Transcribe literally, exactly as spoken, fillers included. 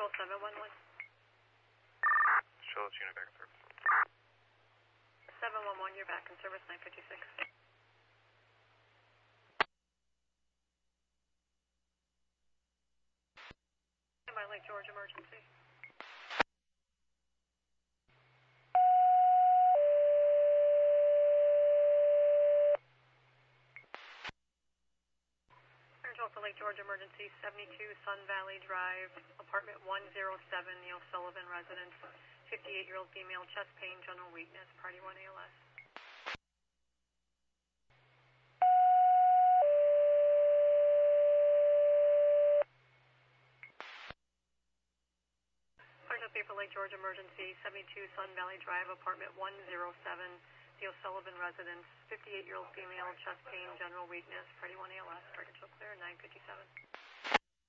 Control seven one one. Charlotte unit back in service. seven one one, you're back in service, nine fifty-six. By Lake George emergency. Control for Lake George emergency, seventy-two Sun Valley Drive, apartment one oh seven, Neil Sullivan residence, fifty-eight-year-old female, chest pain, general weakness, party one A L S. For Lake George emergency, seventy-two Sun Valley Drive, apartment one oh seven, Neil Sullivan residence, fifty-eight-year-old female, chest pain, general weakness, party one A L S, target